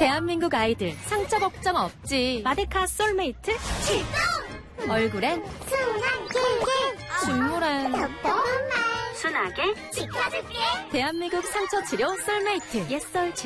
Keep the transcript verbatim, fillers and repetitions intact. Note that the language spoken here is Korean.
대한민국 아이들 상처 걱정 없지. 마데카 솔메이트 출동! 얼굴엔 순하게 준물엔 덕덕한 말 순하게 지켜줄게. 대한민국 상처 치료 솔메이트 옛설